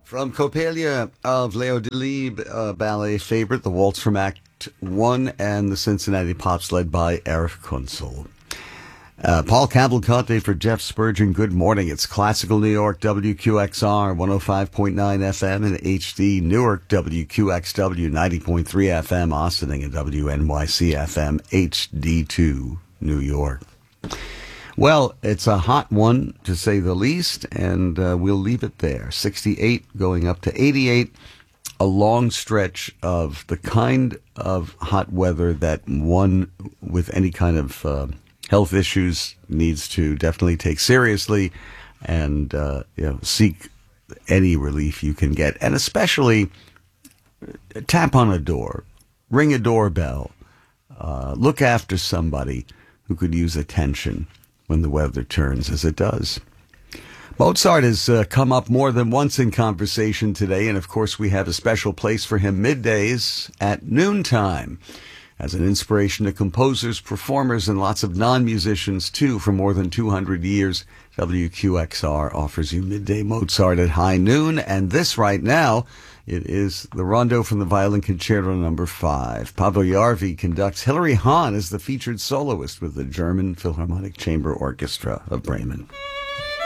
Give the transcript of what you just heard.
From Coppelia of Leo Delibes, ballet favorite, the waltz from Act 1, and the Cincinnati Pops led by Eric Kunzel. Paul Cavalcante for Jeff Spurgeon. Good morning. It's Classical New York, WQXR 105.9 FM and HD Newark, WQXW 90.3 FM, Austining and WNYC FM HD2 New York. Well, it's a hot one, to say the least, and we'll leave it there. 68 going up to 88, a long stretch of the kind of hot weather that one with any kind of health issues needs to definitely take seriously and seek any relief you can get. And especially tap on a door, ring a doorbell, look after somebody who could use attention when the weather turns as it does. Mozart has come up more than once in conversation today, and of course we have a special place for him middays at noontime as an inspiration to composers, performers, and lots of non-musicians too. For more than 200 years, WQXR offers you Midday Mozart at high noon, and this right now, it is the Rondo from the Violin Concerto No. 5. Pavel Jarvi conducts. Hilary Hahn is the featured soloist with the German Philharmonic Chamber Orchestra of Bremen.